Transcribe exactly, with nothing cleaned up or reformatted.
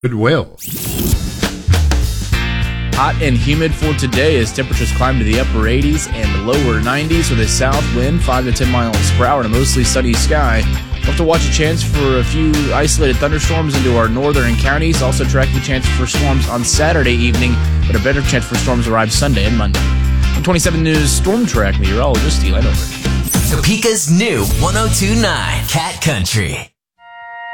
Goodwill. Hot and humid for today as temperatures climb to the upper eighties and lower nineties with a south wind five to ten miles per hour and a mostly sunny sky. We'll have to watch a chance for a few isolated thunderstorms into our northern counties. Also tracking chance for storms on Saturday evening, but a better chance for storms arrive Sunday and Monday. I'm twenty-seven News Storm Track meteorologist Eli Nover. Topeka's new one oh two point nine Cat Country.